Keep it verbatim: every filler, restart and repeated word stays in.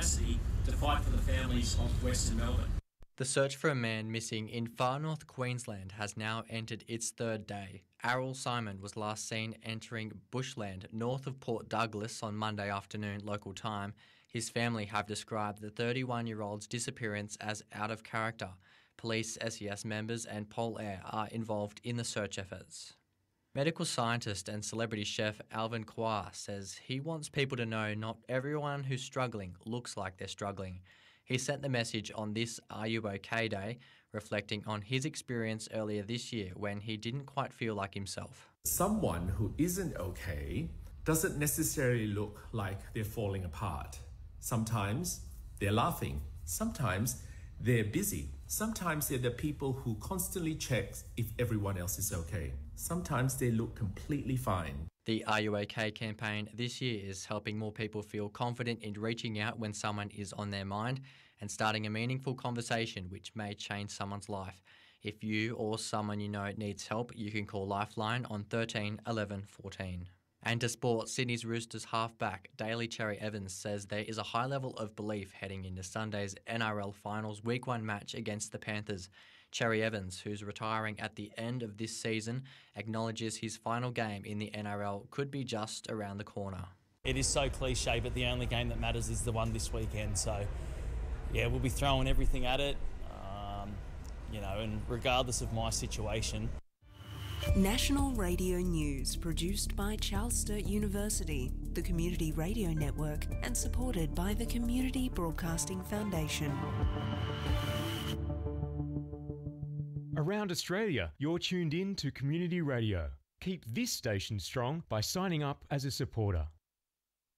tenacity to fight for the families of Western Melbourne. The search for a man missing in far north Queensland has now entered its third day. Errol Simon was last seen entering bushland north of Port Douglas on Monday afternoon local time. His family have described the thirty-one-year-old's disappearance as out of character. Police, S E S members and Pol Air are involved in the search efforts. Medical scientist and celebrity chef Alvin Kwa says he wants people to know not everyone who's struggling looks like they're struggling. He sent the message on this Are You OK Day, reflecting on his experience earlier this year when he didn't quite feel like himself. Someone who isn't okay doesn't necessarily look like they're falling apart. Sometimes they're laughing. Sometimes they're busy. Sometimes they're the people who constantly check if everyone else is okay. Sometimes they look completely fine. The Are You OK campaign this year is helping more people feel confident in reaching out when someone is on their mind and starting a meaningful conversation which may change someone's life. If you or someone you know needs help, you can call Lifeline on thirteen eleven fourteen. And to sport, Sydney's Roosters halfback Daly Cherry Evans says there is a high level of belief heading into Sunday's N R L Finals Week one match against the Panthers. Cherry Evans, who's retiring at the end of this season, acknowledges his final game in the N R L could be just around the corner. It is so cliche, but the only game that matters is the one this weekend. So, yeah, we'll be throwing everything at it, um, you know, and regardless of my situation. National Radio News, produced by Charles Sturt University, the Community Radio Network, and supported by the Community Broadcasting Foundation. Around Australia, you're tuned in to Community Radio. Keep this station strong by signing up as a supporter.